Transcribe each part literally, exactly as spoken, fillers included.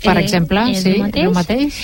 per exemple, és sí, el mateix. el mateix.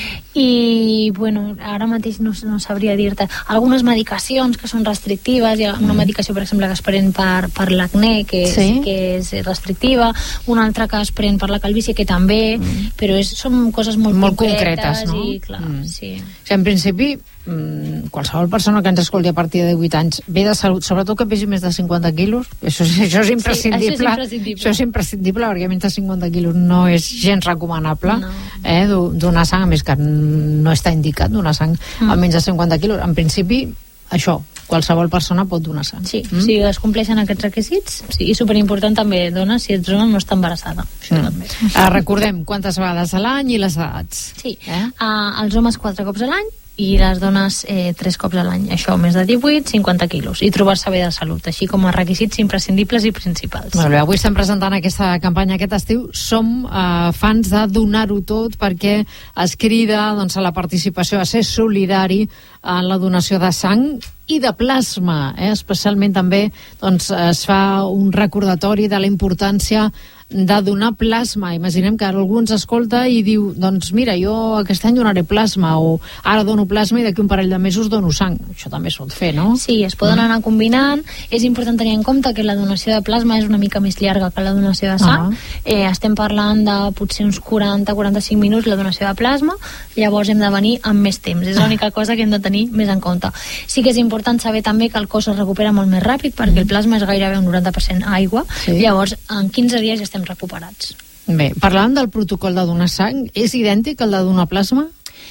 I, bueno, ara mateix no, no sabria dir-te. Algunes medicacions que són restrictives, hi ha una Mm. medicació, per exemple, que es pren per, per l'acné, que, és, Sí. que és restrictiva, una altra que es pren per la calvície, que també, mm. però és, són coses molt, Molt concretes, concretes, no? i, clar, Mm. sí. O sigui, en principi, qualsevol persona que ens escolti a partir de divuit anys ve de salut, sobretot que pesi més de cinquanta quilos, això, això és imprescindible. Sí, això és imprescindible. Això és imprescindible, perquè menys de cinquanta quilos no és gens recomanable, No. eh, donar sang, a més que no està indicat donar sang Mm. a menys de cinquanta quilos. En principi, això, qualsevol persona pot donar sang. Sí, Mm? si es compleixen aquests requisits, sí, i superimportant també, dona, si ets dona no està embarassada. Això Mm. també. Uh, recordem quantes vegades a l'any i les edats. Sí, Eh? uh, els homes quatre cops a l'any i les dones eh, tres cops a l'any. Això, més de divuit, cinquanta quilos. I trobar-se bé de salut, així com a requisits imprescindibles i principals. Molt bé, avui estem presentant aquesta campanya aquest estiu. Som eh, fans de donar-ho tot, perquè es crida, doncs, a la participació, a ser solidari en la donació de sang i de plasma, eh? Especialment també, doncs, es fa un recordatori de la importància de donar plasma. Imaginem que algú ens escolta i diu, doncs mira, jo aquest any donaré plasma, o ara dono plasma i d'aquí un parell de mesos dono sang. Això també es pot fer, no? Sí, es poden anar combinant. És important tenir en compte que la donació de plasma és una mica més llarga que la donació de sang. Ah. Eh, estem parlant de potser uns quaranta a quaranta-cinc minuts la donació de plasma, llavors hem de venir amb més temps. És l'única cosa que hem de tenir més en compte. Sí que és important saber també que el cos es recupera molt més ràpid, perquè el plasma és gairebé un noranta per cent aigua, Sí. llavors en quinze dies ja estem recuperats. Bé, parlant del protocol de donar sang, és idèntic al de donar plasma?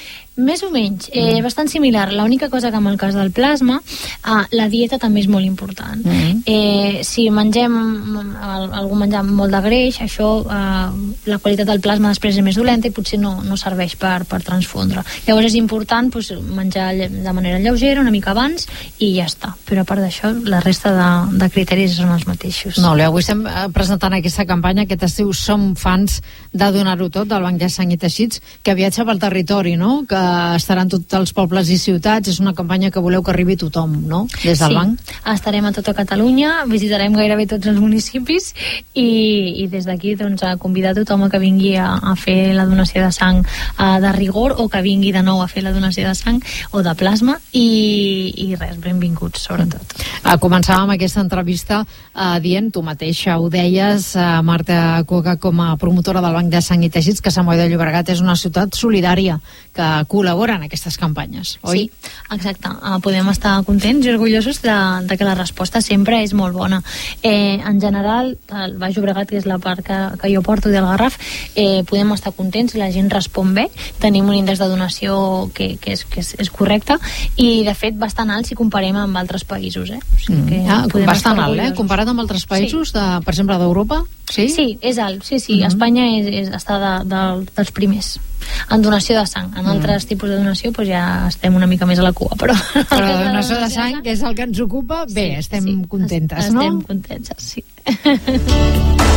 Més o menys, eh, bastant similar. L'única cosa que en el cas del plasma, eh, la dieta també és molt important. Mm. Eh, si mengem el, algú menjar molt de greix, això, eh, la qualitat del plasma després és més dolenta i potser no, no serveix per, per transfondre. Llavors és important pues, menjar de manera lleugera, una mica abans, i ja està. Però a part d'això, la resta de, de criteris són els mateixos. No, Leo, avui estem eh, presentant aquesta campanya, aquest estiu Som fans de donar-ho tot, del Banc de Sang i Teixits, que viatja pel territori, no?, que estaran tots els pobles i ciutats. És una campanya que voleu que arribi tothom, no?, des del sí, banc. Estarem a tota Catalunya, visitarem gairebé tots els municipis i, i des d'aquí doncs, a convidar tothom a que vingui a, a fer la donació de sang uh, de rigor, o que vingui de nou a fer la donació de sang o de plasma, i, i res, benvinguts sobretot. Uh, començàvem aquesta entrevista uh, dient, tu mateixa ho deies, uh, Marta Cuoca, com a promotora del Banc de Sang i Teixits, que Sant Boi de Llobregat és una ciutat solidària que col·labora en aquestes campanyes, oi? Sí, exacte. Uh, podem estar contents i orgullosos de, de que la resposta sempre és molt bona. Eh, en general, el Baix Llobregat, que és la part que, que jo porto del Garraf, eh, podem estar contents, la gent respon bé, tenim un índex de donació que, que, és, que és, és correcte, i de fet bastant alt si comparem amb altres països, eh? O sigui que Ah, podem bastant estar alt, eh? orgullosos. Comparat amb altres països, de, per exemple, d'Europa? Sí? Sí, és alt, sí, sí. Mm-hmm. Espanya és, és, està de, de, dels primers en donació de sang. En altres tipus de donació pues ja estem una mica més a la cua, però... Però la donació de sang, que és el que ens ocupa, bé, Sí, estem sí, contentes, estem no? Estem contentes, sí.